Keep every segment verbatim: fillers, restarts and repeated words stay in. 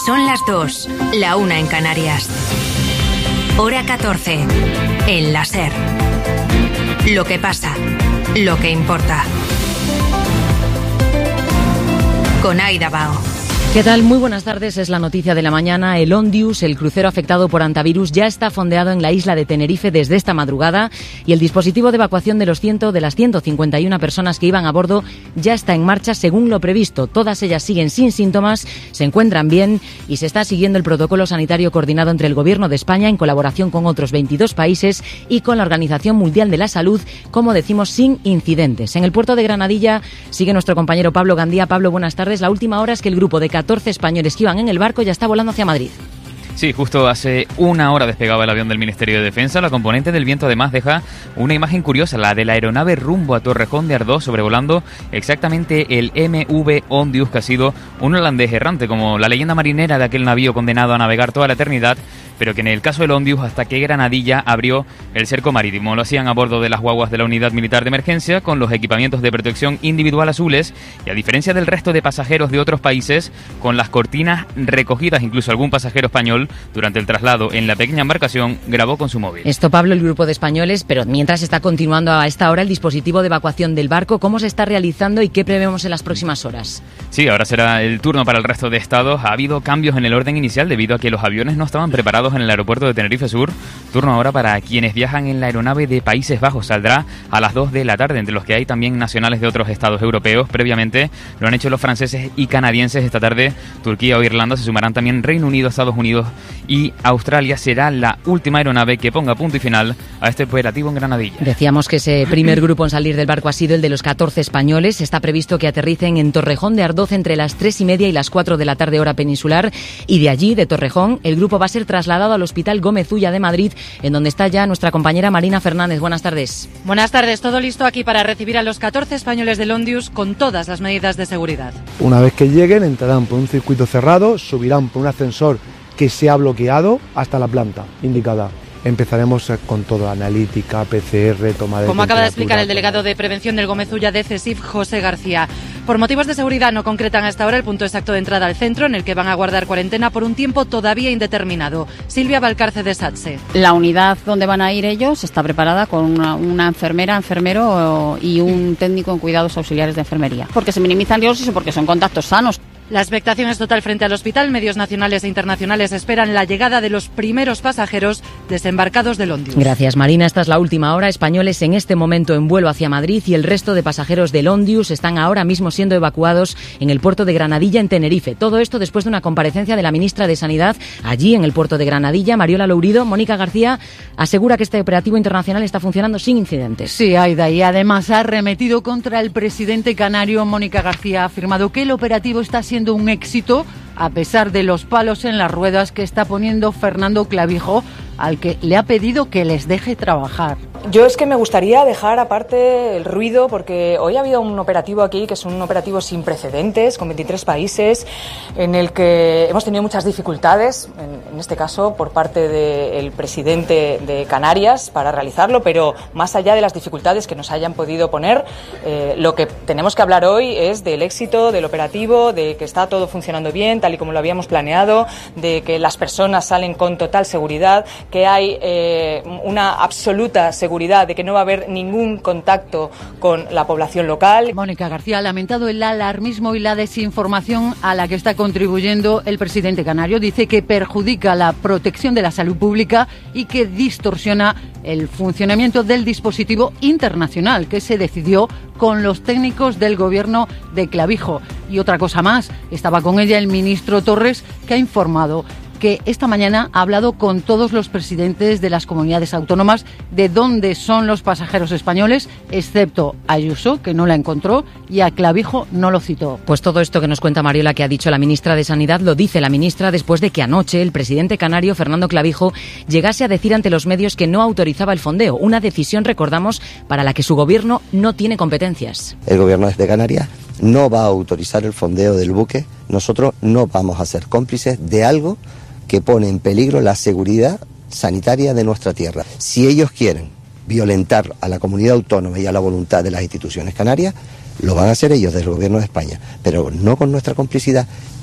Son las dos, la una en Canarias. Hora catorce, en la SER. Lo que pasa, lo que importa. Con Aida Bao. ¿Qué tal? Muy buenas tardes, es la noticia de la mañana. El Ondius, el crucero afectado por antivirus, ya está fondeado en la isla de Tenerife desde esta madrugada y el dispositivo de evacuación de los ciento, de las ciento cincuenta y una personas que iban a bordo ya está en marcha según lo previsto. Todas ellas siguen sin síntomas, se encuentran bien y se está siguiendo el protocolo sanitario coordinado entre el Gobierno de España en colaboración con otros veintidós países y con la Organización Mundial de la Salud, como decimos, sin incidentes. En el puerto de Granadilla sigue nuestro compañero Pablo Gandía. Pablo, buenas tardes. La última hora es que el grupo de catorce españoles que iban en el barco ya está volando hacia Madrid. Sí, justo hace una hora despegaba el avión del Ministerio de Defensa. La componente del viento además deja una imagen curiosa, la de la aeronave rumbo a Torrejón de Ardoz, sobrevolando exactamente el M V Ondius, que ha sido un holandés errante, como la leyenda marinera de aquel navío condenado a navegar toda la eternidad, pero que en el caso del Ondius hasta que Granadilla abrió el cerco marítimo. Lo hacían a bordo de las guaguas de la Unidad Militar de Emergencia, con los equipamientos de protección individual azules, y a diferencia del resto de pasajeros de otros países, con las cortinas recogidas. Incluso algún pasajero español, durante el traslado en la pequeña embarcación, grabó con su móvil. Esto, Pablo, el grupo de españoles, pero mientras está continuando a esta hora el dispositivo de evacuación del barco, ¿cómo se está realizando y qué prevemos en las próximas horas? Sí, ahora será el turno para el resto de estados. Ha habido cambios en el orden inicial debido a que los aviones no estaban preparados en el aeropuerto de Tenerife Sur. Turno ahora para quienes viajan en la aeronave de Países Bajos. Saldrá a las dos de la tarde, entre los que hay también nacionales de otros estados europeos. Previamente lo han hecho los franceses y canadienses. Esta tarde Turquía o Irlanda, se sumarán también Reino Unido, Estados Unidos y Australia. Será la última aeronave que ponga punto y final a este operativo en Granadilla. Decíamos que ese primer grupo en salir del barco ha sido el de los catorce españoles. Está previsto que aterricen en Torrejón de Ardoz entre las tres y media y las cuatro de la tarde, hora peninsular, y de allí, de Torrejón, el grupo va a ser trasladado al Hospital Gómez Ulla de Madrid, en donde está ya nuestra compañera Marina Fernández. Buenas tardes. Buenas tardes, todo listo aquí para recibir a los catorce españoles del Ondius con todas las medidas de seguridad. Una vez que lleguen, entrarán por un circuito cerrado, subirán por un ascensor que se ha bloqueado hasta la planta indicada. Empezaremos con todo, analítica, P C R, toma de Como acaba de explicar el temperatura, delegado de Prevención del Gómez Ulla de CESIF, José García. Por motivos de seguridad no concretan hasta ahora el punto exacto de entrada al centro, en el que van a guardar cuarentena por un tiempo todavía indeterminado. Silvia Valcarce de SATSE. La unidad donde van a ir ellos está preparada con una, una enfermera, enfermero y un técnico en cuidados auxiliares de enfermería, porque se minimizan riesgos y porque son contactos sanos. La expectación es total frente al hospital. Medios nacionales e internacionales esperan la llegada de los primeros pasajeros desembarcados del Ondius. Gracias, Marina. Esta es la última hora. Españoles en este momento en vuelo hacia Madrid y el resto de pasajeros del Ondius están ahora mismo siendo evacuados en el puerto de Granadilla, en Tenerife. Todo esto después de una comparecencia de la ministra de Sanidad allí en el puerto de Granadilla, Mariola Lourido. Mónica García asegura que este operativo internacional está funcionando sin incidentes. Sí, Aida, y además ha arremetido contra el presidente canario. Mónica García ha afirmado que el operativo está siendo un éxito a pesar de los palos en las ruedas que está poniendo Fernando Clavijo, al que le ha pedido que les deje trabajar. Yo es que me gustaría dejar aparte el ruido, porque hoy ha habido un operativo aquí que es un operativo sin precedentes, con veintitrés países, en el que hemos tenido muchas dificultades, en, en este caso por parte del presidente de Canarias para realizarlo, pero más allá de las dificultades que nos hayan podido poner, eh, lo que tenemos que hablar hoy es del éxito del operativo, de que está todo funcionando bien, tal y como lo habíamos planeado, de que las personas salen con total seguridad, que hay eh, una absoluta seguridad de que no va a haber ningún contacto con la población local. Mónica García ha lamentado el alarmismo y la desinformación a la que está contribuyendo el presidente canario. Dice que perjudica la protección de la salud pública y que distorsiona el funcionamiento del dispositivo internacional que se decidió con los técnicos del gobierno de Clavijo. Y otra cosa más, estaba con ella el ministro Torres, que ha informado que esta mañana ha hablado con todos los presidentes de las comunidades autónomas de dónde son los pasajeros españoles, excepto a Ayuso, que no la encontró, y a Clavijo no lo citó. Pues todo esto que nos cuenta Mariola, que ha dicho la ministra de Sanidad, lo dice la ministra después de que anoche el presidente canario, Fernando Clavijo, llegase a decir ante los medios que no autorizaba el fondeo. Una decisión, recordamos, para la que su gobierno no tiene competencias. El gobierno de Canarias no va a autorizar el fondeo del buque. Nosotros no vamos a ser cómplices de algo que pone en peligro la seguridad sanitaria de nuestra tierra. Si ellos quieren violentar a la comunidad autónoma y a la voluntad de las instituciones canarias, lo van a hacer ellos, del gobierno de España, pero no con nuestra complicidad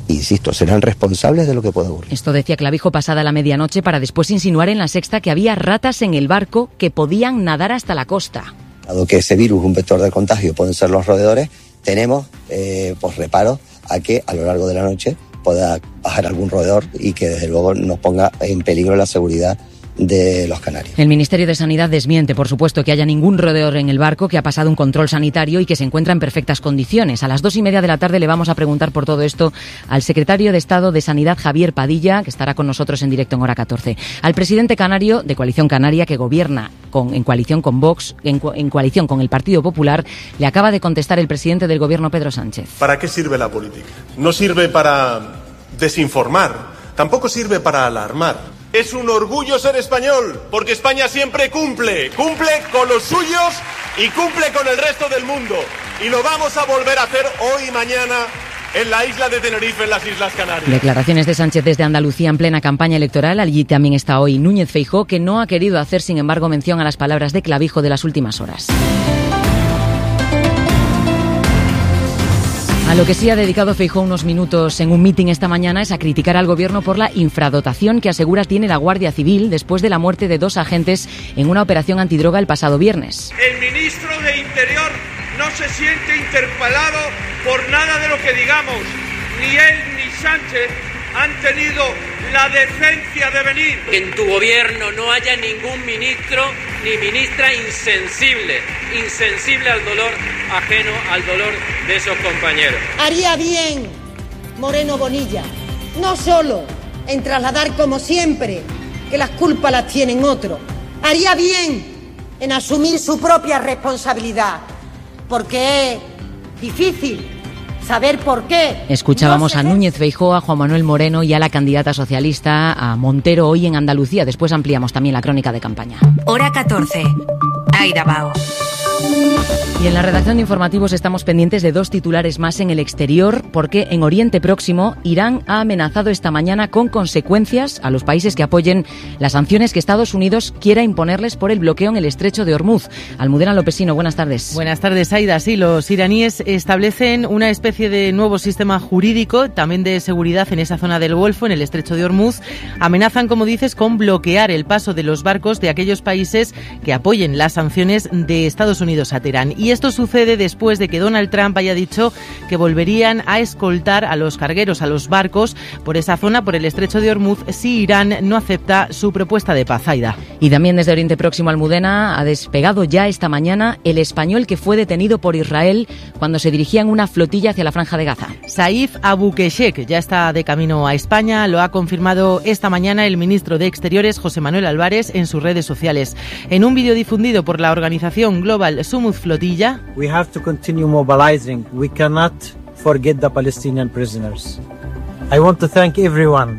Insisto, serán responsables de lo que pueda ocurrir. Esto decía Clavijo pasada la medianoche para después insinuar en La Sexta que había ratas en el barco que podían nadar hasta la costa. Dado que ese virus, un vector de contagio, pueden ser los roedores, tenemos eh, pues reparos a que a lo largo de la noche pueda bajar algún roedor y que desde luego nos ponga en peligro la seguridad de los canarios. El Ministerio de Sanidad desmiente, por supuesto, que haya ningún roedor en el barco, que ha pasado un control sanitario y que se encuentra en perfectas condiciones. A las dos y media de la tarde le vamos a preguntar por todo esto al secretario de Estado de Sanidad, Javier Padilla, que estará con nosotros en directo en Hora catorce. Al presidente canario de Coalición Canaria, que gobierna con, en coalición con Vox, en, en coalición con el Partido Popular, le acaba de contestar el presidente del Gobierno, Pedro Sánchez. ¿Para qué sirve la política? No sirve para desinformar, tampoco sirve para alarmar. Es un orgullo ser español, porque España siempre cumple, cumple con los suyos y cumple con el resto del mundo. Y lo vamos a volver a hacer hoy y mañana en la isla de Tenerife, en las Islas Canarias. Declaraciones de Sánchez desde Andalucía en plena campaña electoral. Allí también está hoy Núñez Feijóo, que no ha querido hacer, sin embargo, mención a las palabras de Clavijo de las últimas horas. A lo que sí ha dedicado Feijóo unos minutos en un mitin esta mañana es a criticar al Gobierno por la infradotación que asegura tiene la Guardia Civil después de la muerte de dos agentes en una operación antidroga el pasado viernes. El ministro de Interior no se siente interpelado por nada de lo que digamos. Ni él ni Sánchez han tenido la decencia de venir. Que en tu gobierno no haya ningún ministro ni ministra insensible, insensible al dolor ajeno, al dolor de esos compañeros. Haría bien Moreno Bonilla, no solo en trasladar como siempre que las culpas las tienen otros, haría bien en asumir su propia responsabilidad, porque es difícil saber por qué. Escuchábamos no a Núñez Feijóo, a Juan Manuel Moreno y a la candidata socialista, a Montero, hoy en Andalucía. Después ampliamos también la crónica de campaña. Hora catorce. Aida Bao. Y en la redacción de informativos estamos pendientes de dos titulares más en el exterior, porque en Oriente Próximo Irán ha amenazado esta mañana con consecuencias a los países que apoyen las sanciones que Estados Unidos quiera imponerles por el bloqueo en el estrecho de Hormuz. Almudena Lopesino, buenas tardes. Buenas tardes, Aida. Sí, los iraníes establecen una especie de nuevo sistema jurídico, también de seguridad en esa zona del Golfo, en el estrecho de Hormuz. Amenazan, como dices, con bloquear el paso de los barcos de aquellos países que apoyen las sanciones de Estados Unidos a Teherán. Y esto sucede después de que Donald Trump haya dicho que volverían a escoltar a los cargueros, a los barcos, por esa zona, por el estrecho de Hormuz, si Irán no acepta su propuesta de paz. Aida. Y también desde Oriente Próximo, Almudena, ha despegado ya esta mañana el español que fue detenido por Israel cuando se dirigía en una flotilla hacia la Franja de Gaza. Saif Abukeshek ya está de camino a España, lo ha confirmado esta mañana el ministro de Exteriores, José Manuel Álvarez, en sus redes sociales. En un vídeo difundido por la organización Global Sumud Flotilla, We have to continue mobilizing. We cannot forget the Palestinian prisoners. I want to thank everyone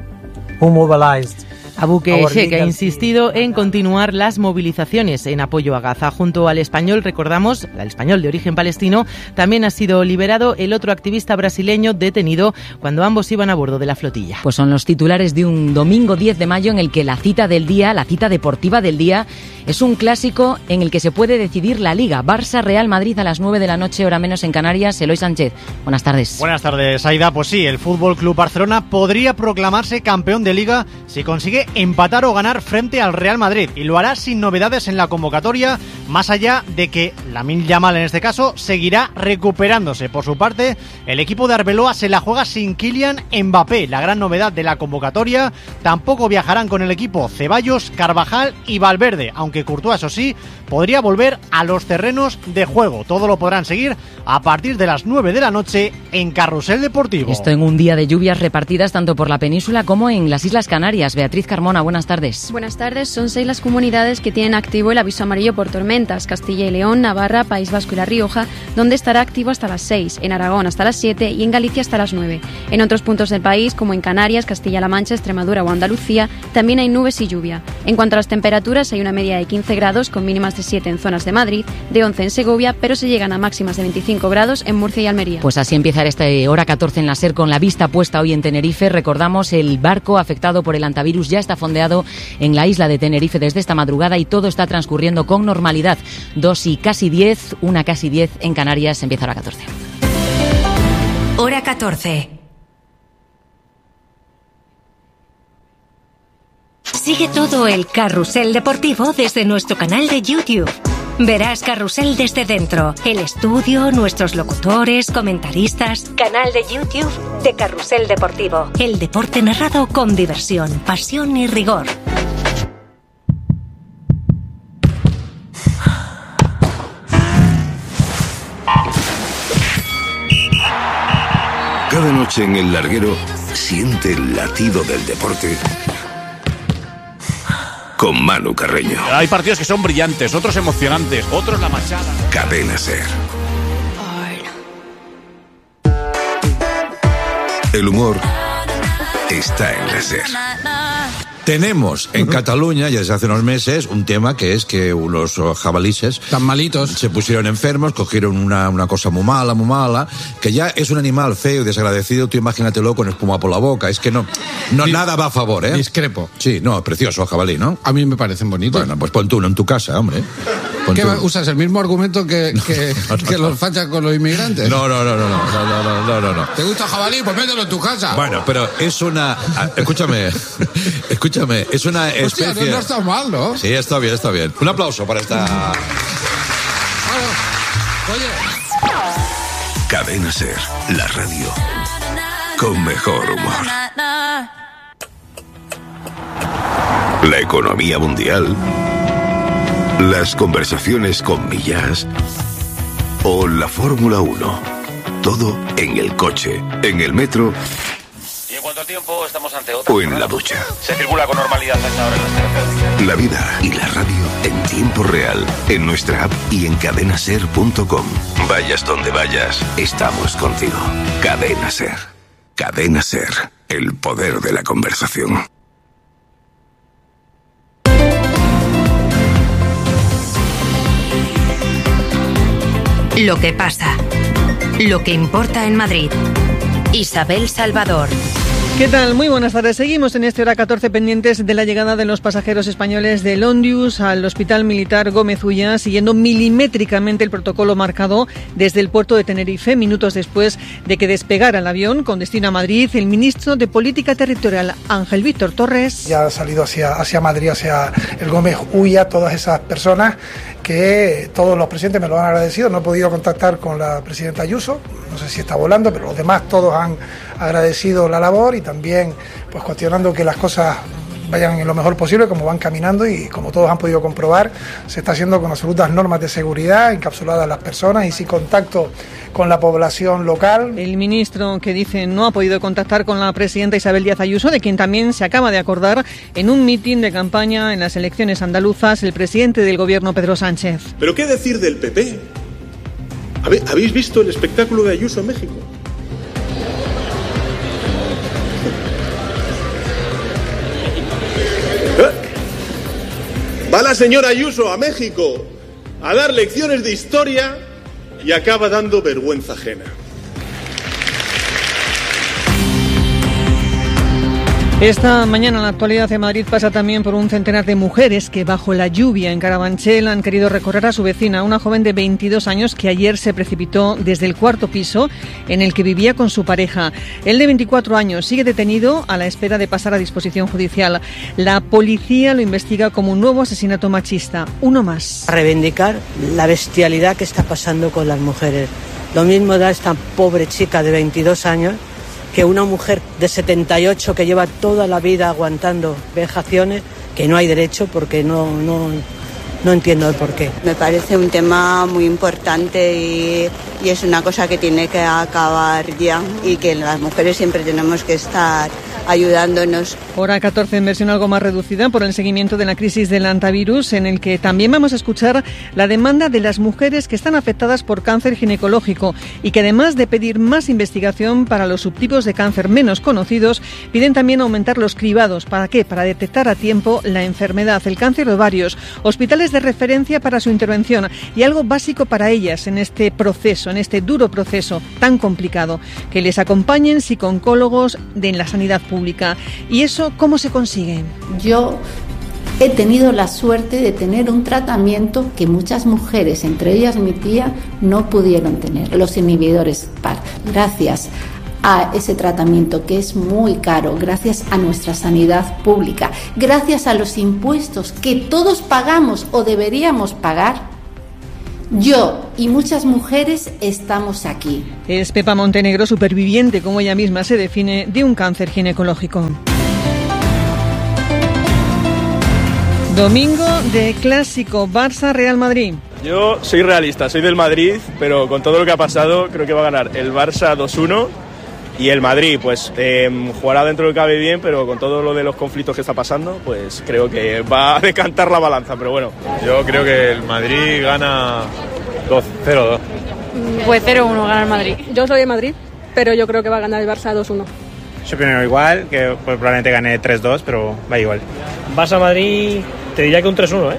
who mobilized. Abukeshek ha insistido en continuar las movilizaciones en apoyo a Gaza. Junto al español, recordamos, al español de origen palestino, también ha sido liberado el otro activista brasileño detenido cuando ambos iban a bordo de la flotilla. Pues son los titulares de un domingo diez de mayo en el que la cita del día, la cita deportiva del día, es un clásico en el que se puede decidir la Liga. Barça-Real Madrid a las nueve de la noche, hora menos en Canarias. Eloy Sánchez, buenas tardes. Buenas tardes, Aida. Pues sí, el Fútbol Club Barcelona podría proclamarse campeón de Liga si consigue empatar o ganar frente al Real Madrid, y lo hará sin novedades en la convocatoria, más allá de que Lamine Yamal en este caso seguirá recuperándose. Por su parte, el equipo de Arbeloa se la juega sin Kylian Mbappé, la gran novedad de la convocatoria. Tampoco viajarán con el equipo Ceballos, Carvajal y Valverde, aunque Courtois, eso sí, podría volver a los terrenos de juego. Todo lo podrán seguir a partir de las nueve de la noche en Carrusel Deportivo. Esto en un día de lluvias repartidas tanto por la península como en las Islas Canarias. Beatriz Carmona, buenas tardes. Buenas tardes. Son seis las comunidades que tienen activo el aviso amarillo por tormentas: Castilla y León, Navarra, País Vasco y La Rioja, donde estará activo hasta las seis, en Aragón hasta las siete y en Galicia hasta las nueve. En otros puntos del país, como en Canarias, Castilla-La Mancha, Extremadura o Andalucía, también hay nubes y lluvia. En cuanto a las temperaturas, hay una media de quince grados con mínimas de siete en zonas de Madrid, de once en Segovia, pero se llegan a máximas de veinticinco grados en Murcia y Almería. Pues así empieza esta hora catorce en la SER, con la vista puesta hoy en Tenerife. Recordamos, el barco afectado por el antivirus ya está fondeado en la isla de Tenerife desde esta madrugada y todo está transcurriendo con normalidad. Dos y casi diez, una casi diez en Canarias. Empieza hora catorce. Hora catorce. Sigue todo el carrusel deportivo desde nuestro canal de YouTube. Verás Carrusel desde dentro, el estudio, nuestros locutores, comentaristas. Canal de YouTube de Carrusel Deportivo. El deporte narrado con diversión, pasión y rigor. Cada noche en El Larguero siente el latido del deporte con Manu Carreño. Hay partidos que son brillantes, otros emocionantes, otros la machada. Cadena Ser. El humor está en la Ser. Tenemos en Cataluña, ya desde hace unos meses, un tema que es que unos jabalíes tan malitos se pusieron enfermos, cogieron una, una cosa muy mala, muy mala, que ya es un animal feo y desagradecido. Tú imagínatelo con espuma por la boca. Es que no, no nada va a favor, ¿eh? Discrepo. Sí, no, precioso jabalí, ¿no? A mí me parecen bonitos. Bueno, pues pon tú uno en tu casa, hombre. Pon ¿Qué tú. usas el mismo argumento que, que, no, no, que no. los fachas con los inmigrantes? No, no, no, no, no, no, no, no, no, no. ¿Te gusta jabalí? Pues mételo en tu casa. Bueno, pero es una... Escúchame, escúchame, es una especie... Hostia, no, no está mal, ¿no? Sí, está bien, está bien. Un aplauso para esta... Oye. Cadena Ser, la radio con mejor humor. La economía mundial, las conversaciones con Millás o la Fórmula uno. Todo en el coche, en el metro Y en cuanto al tiempo, estamos ante otra. o en la ducha. Se circula con normalidad a esta hora en las carreteras. La vida y la radio en tiempo real, en nuestra app y en cadenaser punto com. Vayas donde vayas, estamos contigo. Cadena Ser. Cadena Ser. El poder de la conversación. Lo que pasa. Lo que importa en Madrid. Isabel Salvador. ¿Qué tal? Muy buenas tardes. Seguimos en este hora catorce pendientes de la llegada de los pasajeros españoles del Ondius al Hospital Militar Gómez Ulla, siguiendo milimétricamente el protocolo marcado desde el puerto de Tenerife, minutos después de que despegara el avión con destino a Madrid. El ministro de Política Territorial, Ángel Víctor Torres. Ya ha salido hacia, hacia Madrid, hacia el Gómez Ulla, todas esas personas que todos los presidentes me lo han agradecido. No he podido contactar con la presidenta Ayuso, no sé si está volando, pero los demás todos han agradecido la labor y también pues cuestionando que las cosas vayan en lo mejor posible, como van caminando, y como todos han podido comprobar, se está haciendo con absolutas normas de seguridad, encapsuladas las personas y sin contacto con la población local. El ministro, que dice no ha podido contactar con la presidenta Isabel Díaz Ayuso, de quien también se acaba de acordar en un mitin de campaña en las elecciones andaluzas el presidente del gobierno, Pedro Sánchez. ¿Pero qué decir del P P? ¿Habéis visto el espectáculo de Ayuso en México? Va la señora Ayuso a México a dar lecciones de historia y acaba dando vergüenza ajena. Esta mañana la actualidad de Madrid pasa también por un centenar de mujeres que bajo la lluvia en Carabanchel han querido recorrer a su vecina, una joven de veintidós años que ayer se precipitó desde el cuarto piso en el que vivía con su pareja. Él, de veinticuatro años, sigue detenido a la espera de pasar a disposición judicial. La policía lo investiga como un nuevo asesinato machista, uno más. Reivindicar la bestialidad que está pasando con las mujeres. Lo mismo da esta pobre chica de veintidós años que una mujer de setenta y ocho que lleva toda la vida aguantando vejaciones, que no hay derecho, porque no, no, no entiendo el porqué. Me parece un tema muy importante y, y es una cosa que tiene que acabar ya, y que las mujeres siempre tenemos que estar ayudándonos. Hora catorce en versión algo más reducida por el seguimiento de la crisis del hantavirus, en el que también vamos a escuchar la demanda de las mujeres que están afectadas por cáncer ginecológico y que, además de pedir más investigación para los subtipos de cáncer menos conocidos, piden también aumentar los cribados. ¿Para qué? Para detectar a tiempo la enfermedad, el cáncer de ovarios, hospitales de referencia para su intervención y algo básico para ellas en este proceso, en este duro proceso tan complicado, que les acompañen psicooncólogos de en la sanidad pública. Pública. ¿Y eso cómo se consigue? Yo he tenido la suerte de tener un tratamiento que muchas mujeres, entre ellas mi tía, no pudieron tener, los inhibidores P A R. Gracias a ese tratamiento que es muy caro, gracias a nuestra sanidad pública, gracias a los impuestos que todos pagamos o deberíamos pagar, yo y muchas mujeres estamos aquí. Es Pepa Montenegro, superviviente, como ella misma se define, de un cáncer ginecológico. Domingo de clásico, Barça-Real Madrid. Yo soy realista, soy del Madrid, pero con todo lo que ha pasado creo que va a ganar el Barça dos uno y el Madrid pues eh, jugará dentro de lo que cabe bien, pero con todo lo de los conflictos que está pasando pues creo que va a decantar la balanza, pero bueno. Yo creo que el Madrid gana dos cero dos. Pues cero uno gana el Madrid. Yo soy de Madrid, pero yo creo que va a ganar el Barça dos uno. Yo opino igual, que pues, probablemente gane tres dos, pero va igual. Barça-Madrid, te diría que un tres uno, ¿eh?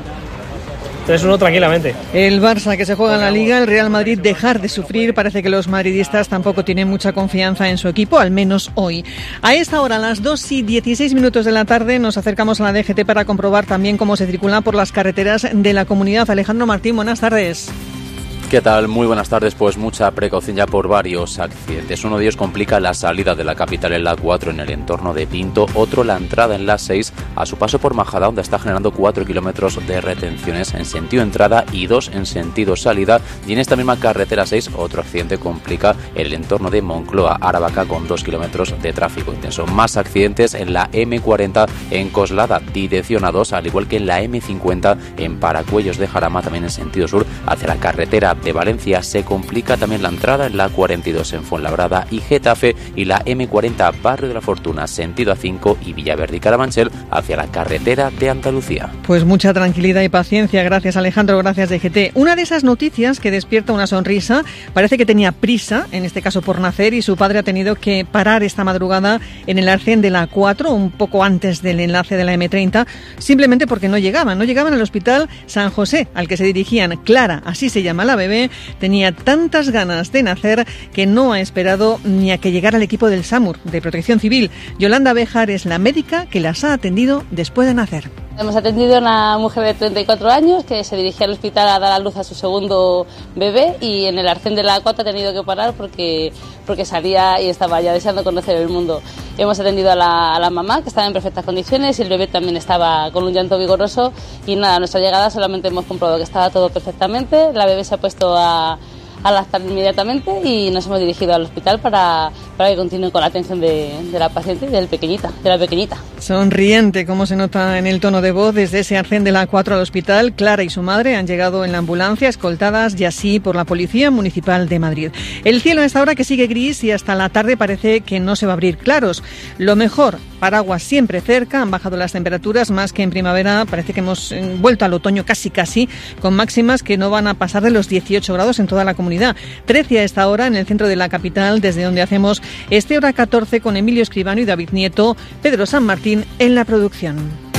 tres uno tranquilamente. El Barça que se juega en la Liga, el Real Madrid dejar de sufrir. Parece que los madridistas tampoco tienen mucha confianza en su equipo, al menos hoy. A esta hora, a las dos y dieciséis minutos de la tarde, nos acercamos a la D G T para comprobar también cómo se circula por las carreteras de la comunidad. Alejandro Martín, buenas tardes. ¿Qué tal? Muy buenas tardes. Pues mucha precaución ya por varios accidentes. Uno de ellos complica la salida de la capital en la A cuatro en el entorno de Pinto. Otro la entrada en la A seis a su paso por Majadahonda está generando cuatro kilómetros de retenciones en sentido entrada y dos en sentido salida. Y en esta misma carretera seis otro accidente complica el entorno de Moncloa, Aravaca, con dos kilómetros de tráfico intenso. Más accidentes en la eme cuarenta en Coslada, dirección A dos, al igual que en la eme cincuenta en Paracuellos de Jarama, también en sentido sur hacia la carretera de Valencia. Se complica también la entrada en la cuarenta y dos en Fuenlabrada y Getafe, y la eme cuarenta Barrio de la Fortuna sentido A cinco y Villaverde y Carabanchel hacia la carretera de Andalucía. Pues mucha tranquilidad y paciencia. Gracias, Alejandro, gracias, D G T. Una de esas noticias que despierta una sonrisa, parece que tenía prisa, en este caso por nacer, y su padre ha tenido que parar esta madrugada en el arcén de la A cuatro, un poco antes del enlace de la eme treinta, simplemente porque no llegaban, no llegaban al hospital San José, al que se dirigían. Clara, así se llama la bebé, tenía tantas ganas de nacer que no ha esperado ni a que llegara el equipo del SAMUR, de Protección Civil. Yolanda Béjar es la médica que las ha atendido después de nacer. Hemos atendido a una mujer de treinta y cuatro años que se dirigía al hospital a dar a luz a su segundo bebé, y en el arcén de la A cuatro ha tenido que parar porque, porque salía y estaba ya deseando conocer el mundo. Hemos atendido a la, a la mamá, que estaba en perfectas condiciones, y el bebé también estaba con un llanto vigoroso, y nada, a nuestra llegada solamente hemos comprobado que estaba todo perfectamente. La bebé se ha puesto a, a lactar inmediatamente y nos hemos dirigido al hospital para, para que continúe con la atención de, de la paciente y del pequeñita, de la pequeñita. Sonriente, como se nota en el tono de voz, desde ese arcén de la A cuatro al hospital. Clara y su madre han llegado en la ambulancia, escoltadas ya así por la Policía Municipal de Madrid. El cielo a esta hora que sigue gris y hasta la tarde parece que no se va a abrir claros. Lo mejor, paraguas siempre cerca, han bajado las temperaturas más que en primavera, parece que hemos vuelto al otoño casi casi, con máximas que no van a pasar de los dieciocho grados en toda la comunidad. trece a esta hora en el centro de la capital, desde donde hacemos este Hora catorce con Emilio Escribano y David Nieto, Pedro San Martín en la producción.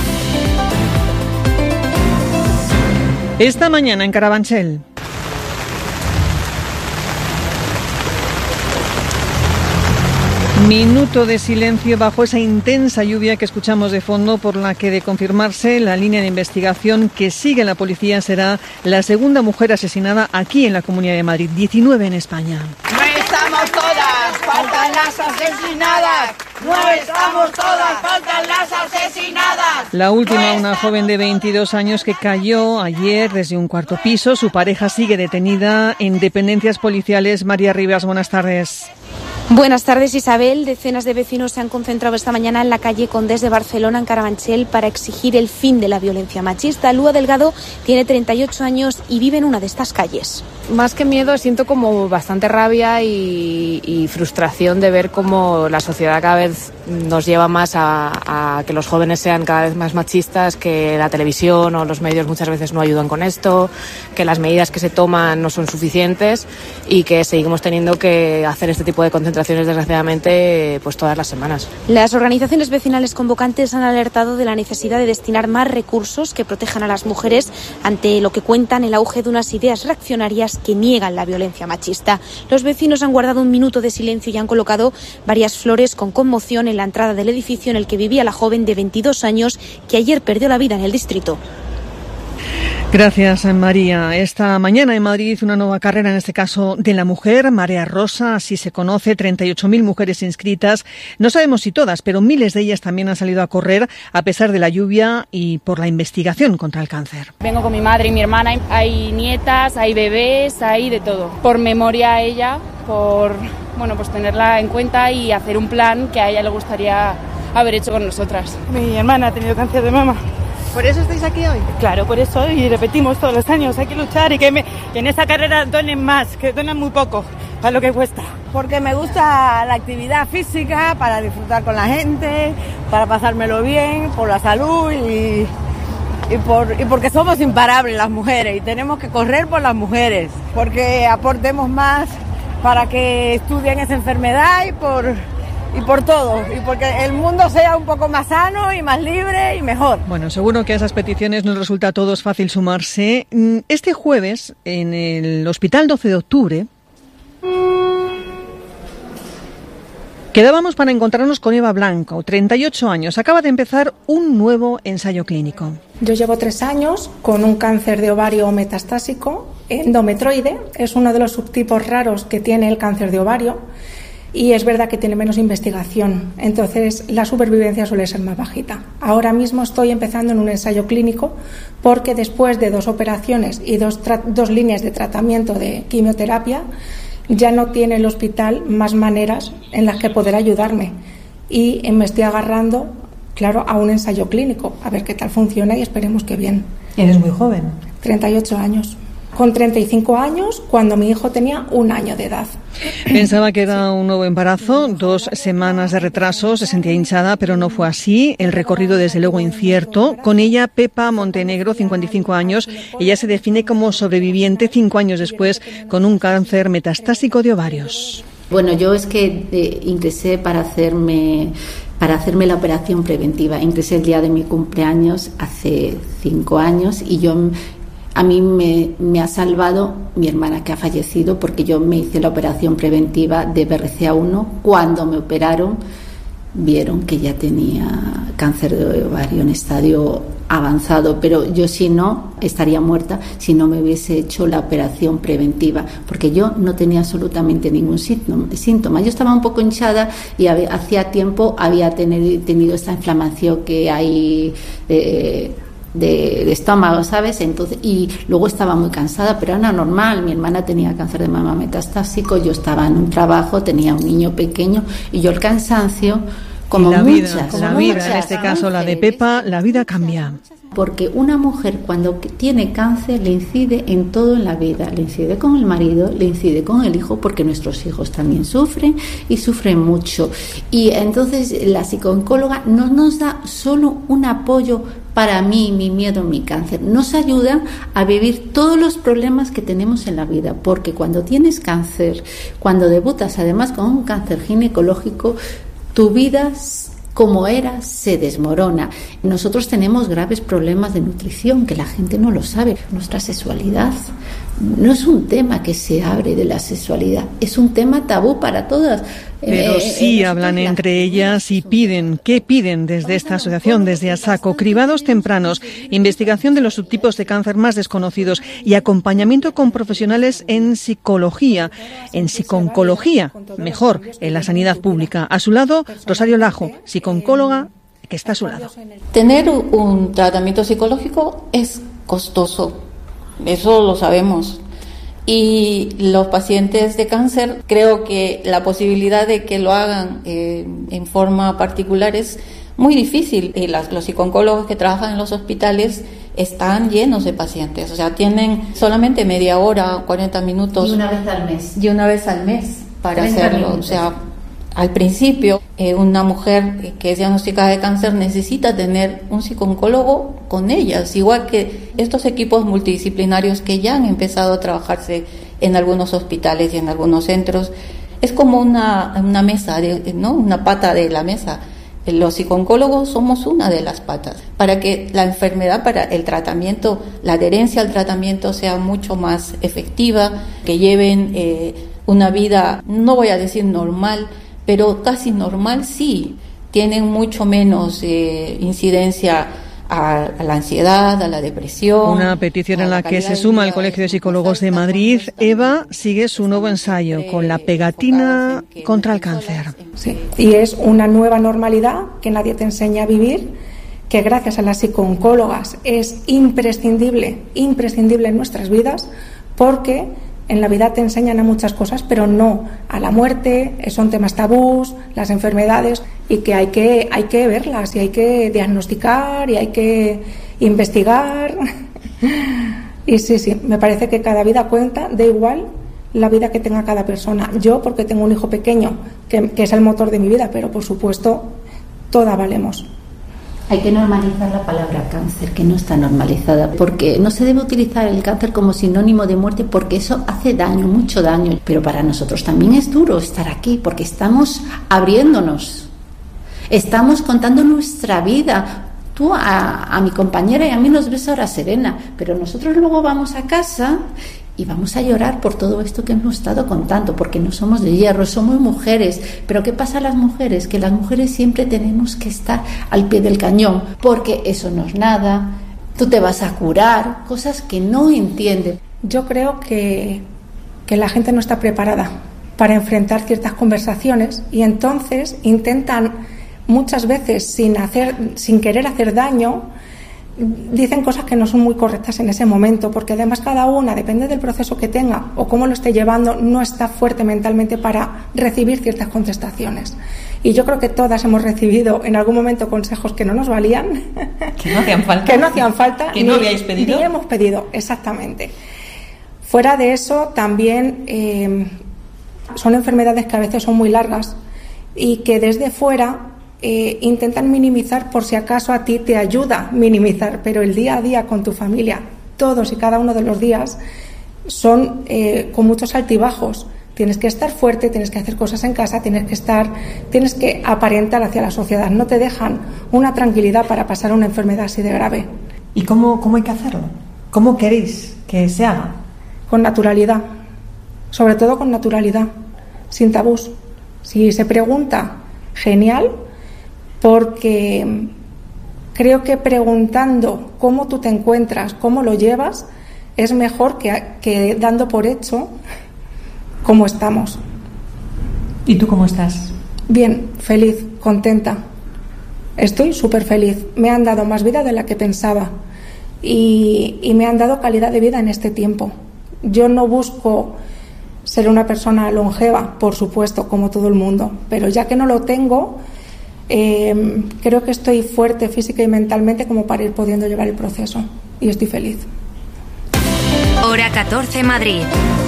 Esta mañana en Carabanchel. Minuto de silencio bajo esa intensa lluvia que escuchamos de fondo, por la que, de confirmarse la línea de investigación que sigue la policía, será la segunda mujer asesinada aquí en la Comunidad de Madrid, diecinueve en España. No estamos todas, faltan las asesinadas. No estamos todas, faltan las asesinadas. La última, una joven de veintidós años que cayó ayer desde un cuarto piso. Su pareja sigue detenida en dependencias policiales. María Rivas, buenas tardes. Buenas tardes, Isabel. Decenas de vecinos se han concentrado esta mañana en la calle Condés de Barcelona, en Carabanchel, para exigir el fin de la violencia machista. Lua Delgado tiene treinta y ocho años y vive en una de estas calles. Más que miedo, siento como bastante rabia y, y frustración de ver cómo la sociedad cada vez nos lleva más a, a que los jóvenes sean cada vez más machistas, que la televisión o los medios muchas veces no ayudan con esto, que las medidas que se toman no son suficientes y que seguimos teniendo que hacer este tipo de concentraciones, desgraciadamente, pues todas las semanas. Las organizaciones vecinales convocantes han alertado de la necesidad de destinar más recursos que protejan a las mujeres ante lo que cuentan el auge de unas ideas reaccionarias que niegan la violencia machista. Los vecinos han guardado un minuto de silencio y han colocado varias flores con conmoción en la entrada del edificio en el que vivía la joven de veintidós años que ayer perdió la vida en el distrito. Gracias, María. Esta mañana en Madrid una nueva carrera, en este caso de la mujer, Marea Rosa, así se conoce, treinta y ocho mil mujeres inscritas. No sabemos si todas, pero miles de ellas también han salido a correr a pesar de la lluvia y por la investigación contra el cáncer. Vengo con mi madre y mi hermana, hay nietas, hay bebés, hay de todo. Por memoria a ella, por bueno, pues tenerla en cuenta y hacer un plan que a ella le gustaría haber hecho con nosotras. Mi hermana ha tenido cáncer de mama. ¿Por eso estáis aquí hoy? Claro, por eso, y repetimos todos los años, hay que luchar y que, me, que en esta carrera donen más, que donan muy poco, para lo que cuesta. Porque me gusta la actividad física, para disfrutar con la gente, para pasármelo bien, por la salud y, y, por, y porque somos imparables las mujeres y tenemos que correr por las mujeres, porque aportemos más para que estudien esa enfermedad y por... y por todo, y porque el mundo sea un poco más sano y más libre y mejor. Bueno, seguro que a esas peticiones nos resulta a todos fácil sumarse. Este jueves, en el Hospital doce de octubre, quedábamos para encontrarnos con Eva Blanco, treinta y ocho años. Acaba de empezar un nuevo ensayo clínico. Yo llevo tres años con un cáncer de ovario metastásico, endometroide. Es uno de los subtipos raros que tiene el cáncer de ovario. Y es verdad que tiene menos investigación, entonces la supervivencia suele ser más bajita. Ahora mismo estoy empezando en un ensayo clínico porque después de dos operaciones y dos, tra- dos líneas de tratamiento de quimioterapia ya no tiene el hospital más maneras en las que poder ayudarme y me estoy agarrando, claro, a un ensayo clínico, a ver qué tal funciona y esperemos que bien. ¿Eres muy joven? treinta y ocho años. Con treinta y cinco años, cuando mi hijo tenía un año de edad. Pensaba que era un nuevo embarazo, dos semanas de retraso, se sentía hinchada, pero no fue así. El recorrido, desde luego, incierto. Con ella, Pepa Montenegro, cincuenta y cinco años. Ella se define como sobreviviente cinco años después con un cáncer metastásico de ovarios. Bueno, yo es que eh, ingresé para hacerme... para hacerme la operación preventiva. Ingresé el día de mi cumpleaños hace cinco años y yo... A mí me, me ha salvado mi hermana, que ha fallecido, porque yo me hice la operación preventiva de B R C A uno. Cuando me operaron, vieron que ya tenía cáncer de ovario en estadio avanzado, pero yo si no, estaría muerta si no me hubiese hecho la operación preventiva, porque yo no tenía absolutamente ningún síntoma. Yo estaba un poco hinchada y había, hacía tiempo había tener, tenido esta inflamación que hay... Eh, De, de estómago, ¿sabes? Entonces, y luego estaba muy cansada, pero era normal. Mi hermana tenía cáncer de mama metastásico, yo estaba en un trabajo, tenía un niño pequeño y yo el cansancio, como la muchas, vida, como la muchas, vida, en este caso la de Pepa, la vida cambia. Porque una mujer cuando tiene cáncer le incide en todo en la vida, le incide con el marido, le incide con el hijo, porque nuestros hijos también sufren y sufren mucho. Y entonces la psicooncóloga no nos da solo un apoyo para mí, mi miedo, mi cáncer, nos ayuda a vivir todos los problemas que tenemos en la vida, porque cuando tienes cáncer, cuando debutas además con un cáncer ginecológico, tu vida como era se desmorona. Nosotros tenemos graves problemas de nutrición que la gente no lo sabe. Nuestra sexualidad no es un tema que se abre de la sexualidad, es un tema tabú para todas. Pero eh, sí eh, hablan entre ellas y piden, ¿qué piden desde esta asociación, desde ASACO? Cribados tempranos, investigación de los subtipos de cáncer más desconocidos y acompañamiento con profesionales en psicología, en psiconcología, mejor, en la sanidad pública. A su lado, Rosario Lajo, psicooncóloga, que está a su lado. Tener un tratamiento psicológico es costoso, eso lo sabemos. Y los pacientes de cáncer, creo que la posibilidad de que lo hagan eh, en forma particular es muy difícil. Y las, los psicooncólogos que trabajan en los hospitales están llenos de pacientes, o sea, tienen solamente media hora, cuarenta minutos. Y una vez al mes. Y una vez al mes para hacerlo, minutos. O sea, al principio, eh, una mujer que es diagnosticada de cáncer necesita tener un psicooncólogo con ellas, igual que estos equipos multidisciplinarios que ya han empezado a trabajarse en algunos hospitales y en algunos centros. Es como una, una mesa, de, ¿no? Una pata de la mesa. Los psicooncólogos somos una de las patas, para que la enfermedad, para el tratamiento, la adherencia al tratamiento sea mucho más efectiva, que lleven eh, una vida, no voy a decir normal, pero casi normal sí, tienen mucho menos eh, incidencia a, a la ansiedad, a la depresión. Una petición en la que se suma el Colegio de Psicólogos de Madrid. Eva sigue su nuevo ensayo con la pegatina contra el cáncer. Sí, y es una nueva normalidad que nadie te enseña a vivir, que gracias a las psicooncólogas es imprescindible, imprescindible en nuestras vidas, porque en la vida te enseñan a muchas cosas, pero no a la muerte, son temas tabús, las enfermedades, y que hay que, hay que verlas, y hay que diagnosticar, y hay que investigar. Y sí, sí, me parece que cada vida cuenta, da igual la vida que tenga cada persona. Yo, porque tengo un hijo pequeño, que, que es el motor de mi vida, pero por supuesto, todas valemos. Hay que normalizar la palabra cáncer, que no está normalizada, porque no se debe utilizar el cáncer como sinónimo de muerte, porque eso hace daño, mucho daño. Pero para nosotros también es duro estar aquí, porque estamos abriéndonos, estamos contando nuestra vida. Tú a, a mi compañera y a mí nos ves ahora serena, pero nosotros luego vamos a casa y vamos a llorar por todo esto que hemos estado contando, porque no somos de hierro, somos mujeres. Pero ¿qué pasa a las mujeres? Que las mujeres siempre tenemos que estar al pie del cañón, porque eso no es nada, tú te vas a curar, cosas que no entienden. Yo creo que, que la gente no está preparada para enfrentar ciertas conversaciones, y entonces intentan, muchas veces sin hacer, sin querer hacer daño, dicen cosas que no son muy correctas en ese momento, porque además cada una, depende del proceso que tenga o cómo lo esté llevando, no está fuerte mentalmente para recibir ciertas contestaciones. Y yo creo que todas hemos recibido en algún momento consejos que no nos valían, que no hacían falta, que no hacían falta, que no habíais pedido, ni hemos pedido, exactamente. Fuera de eso, también eh, son enfermedades que a veces son muy largas y que desde fuera Eh, intentan minimizar, por si acaso a ti te ayuda minimizar, pero el día a día con tu familia, todos y cada uno de los días son eh, con muchos altibajos. Tienes que estar fuerte, tienes que hacer cosas en casa, tienes que estar, tienes que aparentar hacia la sociedad. No te dejan una tranquilidad para pasar una enfermedad así de grave. ¿Y cómo, cómo hay que hacerlo? ¿Cómo queréis que se haga? Con naturalidad, sobre todo con naturalidad, sin tabús. Si se pregunta, genial, porque creo que preguntando cómo tú te encuentras, cómo lo llevas, es mejor que, que dando por hecho cómo estamos. ¿Y tú cómo estás? Bien, feliz, contenta. Estoy súper feliz. Me han dado más vida de la que pensaba y, y me han dado calidad de vida en este tiempo. Yo no busco ser una persona longeva, por supuesto, como todo el mundo, pero ya que no lo tengo, Eh, creo que estoy fuerte física y mentalmente como para ir pudiendo llevar el proceso, y estoy feliz. Hora catorce, Madrid.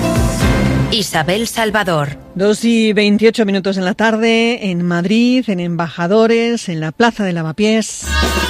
Isabel Salvador. Dos y veintiocho minutos en la tarde, en Madrid, en Embajadores, en la Plaza de Lavapiés.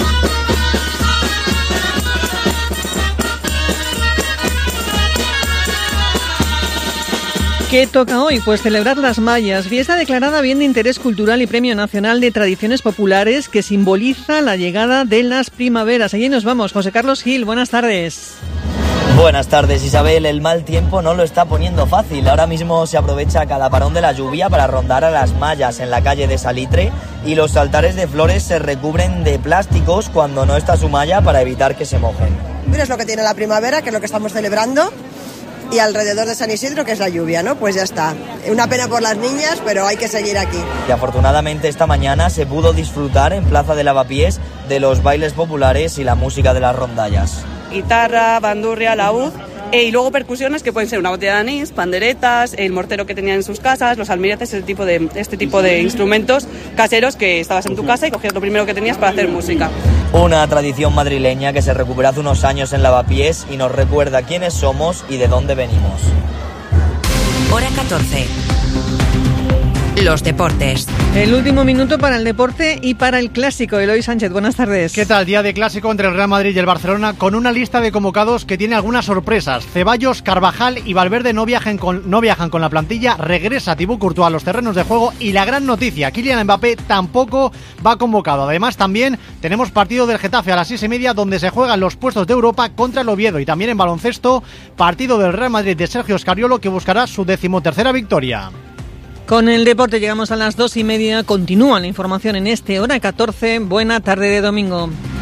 ¿Qué toca hoy? Pues celebrar las Mallas, fiesta declarada bien de interés cultural y Premio Nacional de Tradiciones Populares que simboliza la llegada de las primaveras. Allí nos vamos. José Carlos Gil, buenas tardes. Buenas tardes, Isabel. El mal tiempo no lo está poniendo fácil. Ahora mismo se aprovecha cada parón de la lluvia para rondar a las mallas en la calle de Salitre y los altares de flores se recubren de plásticos cuando no está su malla para evitar que se mojen. Mira, es lo que tiene la primavera, que es lo que estamos celebrando, y alrededor de San Isidro, que es la lluvia, ¿no? Pues ya está. Una pena por las niñas, pero hay que seguir aquí. Y afortunadamente esta mañana se pudo disfrutar en Plaza de Lavapiés de los bailes populares y la música de las rondallas. Guitarra, bandurria, laúd, e, y luego percusiones que pueden ser una botella de anís, panderetas, el mortero que tenían en sus casas, los almireces, este tipo de, este tipo de instrumentos caseros que estabas en tu casa y cogías lo primero que tenías para hacer música. Una tradición madrileña que se recuperó hace unos años en Lavapiés y nos recuerda quiénes somos y de dónde venimos. Hora catorce. Los deportes. El último minuto para el deporte y para el clásico. Eloy Sánchez, buenas tardes. ¿Qué tal? Día de clásico entre el Real Madrid y el Barcelona, con una lista de convocados que tiene algunas sorpresas. Ceballos, Carvajal y Valverde no viajan con, no viajan con la plantilla. Regresa Thibaut Courtois a los terrenos de juego y la gran noticia, Kylian Mbappé tampoco va convocado. Además también tenemos partido del Getafe a las seis y media, donde se juegan los puestos de Europa contra el Oviedo, y también en baloncesto, partido del Real Madrid de Sergio Scariolo, que buscará su decimotercera victoria. Con el deporte llegamos a las dos y media. Continúa la información en este Hora catorce. Buena tarde de domingo.